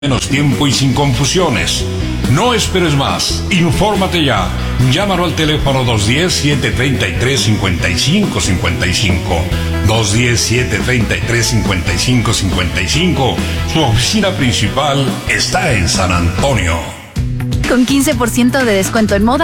Menos tiempo y sin confusiones. No esperes más. Infórmate ya. Llámalo al teléfono 210-733-5555. 210-733-5555. Su oficina principal está en San Antonio. Con 15% de descuento en moda